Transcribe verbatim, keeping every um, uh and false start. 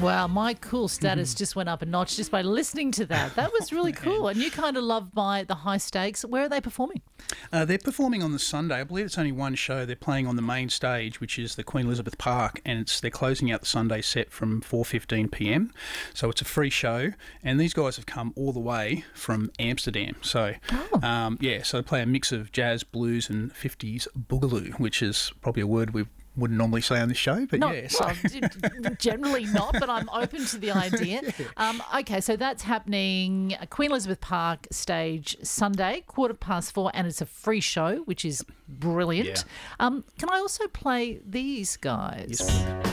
Wow, my cool status just went up a notch just by listening to that. That was really cool. And you kind of love my the high stakes. Where are they performing? Uh, they're performing on the Sunday. I believe it's only one show. They're playing on the main stage, which is the Queen Elizabeth Park, and it's they're closing out the Sunday set from four fifteen p m. So it's a free show, and these guys have come all the way from Amsterdam. So, Oh. um, yeah, so they play a mix of jazz, blues, and fifties boogaloo, which is probably a word we wouldn't normally say on this show, but Not, yeah. So. well, g- generally not, but I'm open to the idea. Um, okay, so that's happening at Queen Elizabeth Park stage Sunday, quarter past four, and it's a free show, which is brilliant. Yeah. Um, can I also play these guys? Yes.